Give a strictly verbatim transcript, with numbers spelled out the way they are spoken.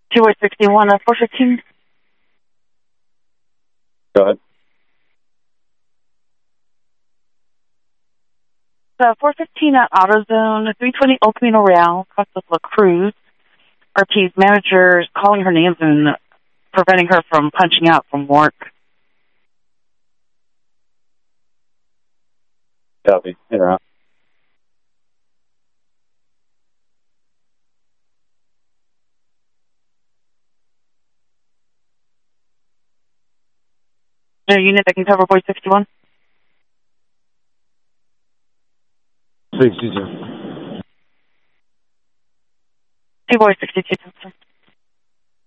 two oh sixty-one, uh, four fifteen. Go ahead. So four fifteen at AutoZone, three twenty El Camino Real, Costas La Cruz. R T's manager is calling her names and preventing her from punching out from work. Copy. In or out. A unit that can cover Boy sixty-one? sixty-two. Two Boy sixty-two.